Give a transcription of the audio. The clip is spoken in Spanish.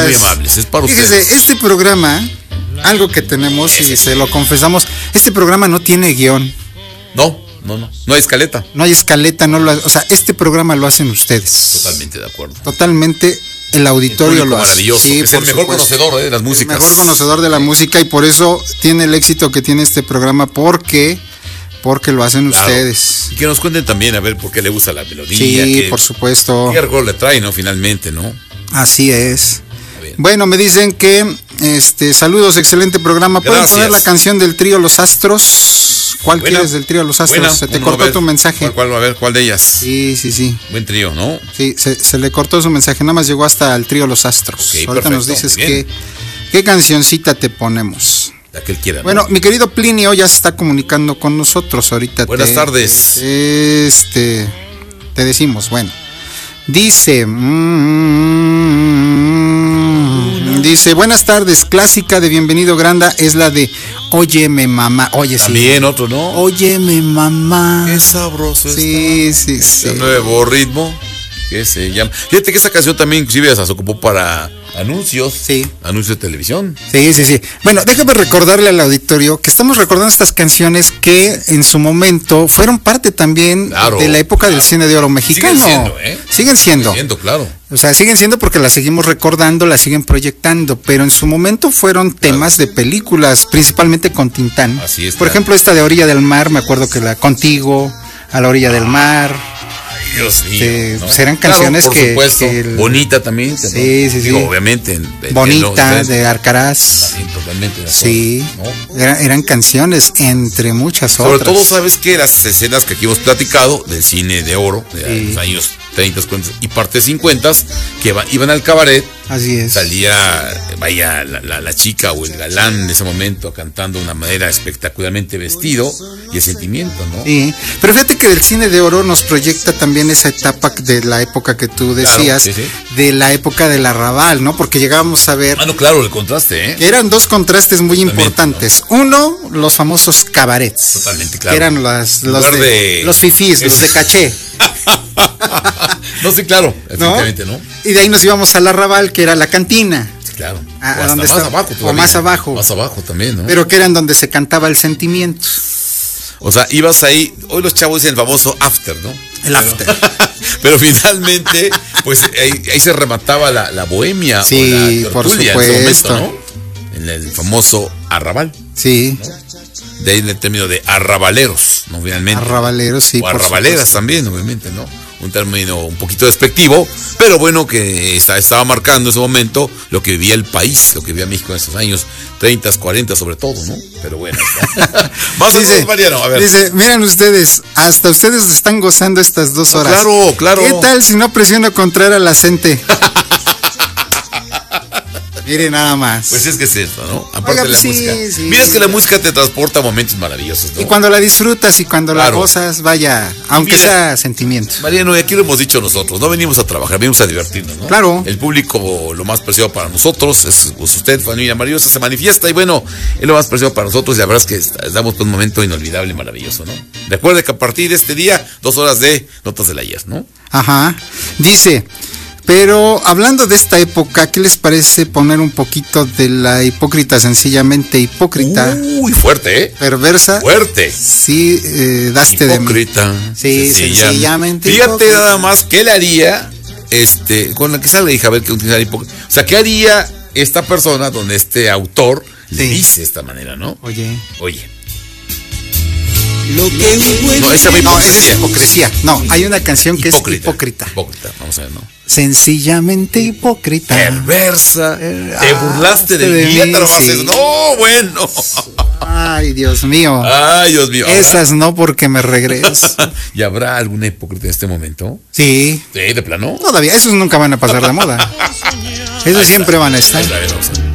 Muy amables, es para Fíjese, ustedes. este programa, algo que tenemos y se lo confesamos, este programa no tiene guión, No hay escaleta. no hay escaleta, o sea, este programa lo hacen ustedes. Totalmente de acuerdo. Totalmente el auditorio El lo hace. maravilloso, Sí, que es el por mejor supuesto. conocedor de las músicas. El mejor conocedor de la música y por eso tiene el éxito que tiene este programa, porque lo hacen Claro. ustedes. Y que nos cuenten también a ver por qué le gusta la melodía. Sí, qué- por supuesto. ¿Qué recuerdo le trae, no? Finalmente, ¿no? Así es. Está bien. Bueno, me dicen que saludos, excelente programa. ¿Pueden Gracias. poner la canción del trío Los Astros? ¿Cuál Buena, quieres del trío Los Astros? buena, Se te cómo no, cortó a ver, tu mensaje. ¿Cuál de ellas? Sí. Buen trío, ¿no? Sí, se le cortó su mensaje, nada más llegó hasta el trío Los Astros. Ok, Ahorita nos perfecto, dices muy bien. qué cancioncita te ponemos. La que él quiera, ¿no? Bueno, mi querido Plinio ya se está comunicando con nosotros ahorita. Buenas tardes. Te decimos, bueno. Dice, dice, buenas tardes, clásica de Bienvenido Granda es la de Óyeme mamá. Oye, sí. También otro, ¿no? Óyeme mamá. Qué sabroso Sí, está. sí, sí. Un nuevo ritmo que se llama. Fíjate que esa canción también inclusive se ocupó para anuncios. Sí. Anuncios de televisión. Sí. Bueno, déjame recordarle al auditorio que estamos recordando estas canciones que en su momento fueron parte también Claro, de la época del claro. cine de oro mexicano. Siguen siendo, ¿eh? Siguen siendo. Siendo, claro. O sea, siguen siendo porque las seguimos recordando, las siguen proyectando, pero en su momento fueron temas de películas, principalmente con Tintán. Así es, Por claro. ejemplo, esta de Orilla del Mar, me acuerdo que la Contigo, a la orilla del mar. Dios mío. pues eran canciones por que- supuesto. que Bonita también. ¿no? Sí. Digo, obviamente. Bonita, de Arcaraz. También totalmente de acuerdo, Sí, ¿no? eran canciones entre muchas Sobre otras. todo, ¿sabes qué? Las escenas que aquí hemos platicado del cine de oro, de Sí. los años 30, 40 y parte 50, que iban al cabaret, Así es. salía, vaya, la chica o el galán en ese momento cantando de una manera espectacularmente vestido y el sentimiento, ¿no? Sí, pero fíjate que del cine de oro nos proyecta también esa etapa de la época que tú decías, sí. de la época del arrabal, ¿no? Porque llegábamos a ver Ah, no, claro, el contraste, ¿eh? que eran dos contrastes muy Totalmente, importantes. Uno, los famosos cabarets. Totalmente, claro. Que eran los Lugar de- los fifís, los de caché. No, sí, claro, efectivamente, ¿no? Y de ahí nos íbamos al arrabal, que era la cantina. Sí, claro. A O hasta donde más está- abajo o todavía. más abajo. Más abajo también, ¿no? Pero que eran donde se cantaba el sentimiento. O sea, ibas ahí, hoy los chavos dicen el famoso after, ¿no? El after. Pero finalmente, pues ahí se remataba la bohemia Sí, o la por tertulia en ese supuesto. momento, ¿no? En el famoso arrabal. Sí, De ahí el término de arrabaleros, ¿no? Finalmente. arrabaleros, sí. O por arrabaleras supuesto. también, obviamente, ¿no? Un término un poquito despectivo, pero bueno, que estaba marcando en ese momento lo que vivía el país, lo que vivía México en esos años 30, 40 sobre todo, ¿no? Pero bueno. Más o menos, Mariano, a ver. Dice, miren ustedes, hasta ustedes están gozando estas 2 horas. Claro. ¿Qué tal si no presiono contraer a la gente? Mire nada más. Pues es que es eso, ¿no? Aparte Oiga, de la sí, música. sí. Mira, es que la música te transporta a momentos maravillosos, ¿no? Y cuando la disfrutas y cuando la Claro. gozas, vaya, aunque Mira. sea sentimiento. Mariano, y aquí lo hemos dicho nosotros, no venimos a trabajar, venimos a divertirnos, ¿no? Claro. El público, lo más preciado para nosotros, es pues, usted, familia maravillosa, se manifiesta y bueno, es lo más preciado para nosotros y la verdad es que damos un momento inolvidable y maravilloso, ¿no? Recuerde que a partir de este día, 2 horas de Notas del Ayer, ¿no? Ajá. Dice, pero hablando de esta época, ¿qué les parece poner un poquito de la hipócrita, sencillamente hipócrita, Uy, fuerte, ¿eh? perversa? Fuerte. Sí, daste de mí. Hipócrita. Sí, sencillamente Fíjate hipócrita. nada más qué le haría, con la que salga hija, a ver qué utiliza hipócrita. O sea, ¿qué haría esta persona donde este autor le Sí. dice de esta manera, ¿no? Oye. Lo que No, esa me No, esa es hipocresía. No, hay una canción que es hipócrita. Hipócrita, vamos a ver, ¿no? Sencillamente hipócrita. Perversa. Te burlaste de de mí. mí, Te lo sí. haces. No, bueno. Ay, Dios mío. Ay, Dios mío. Esas no porque me regreso. ¿Y habrá alguna hipócrita en este momento? Sí, Sí, de plano. todavía. Esos nunca van a pasar de moda. Esos siempre van a estar. Ahí está, vamos a ver.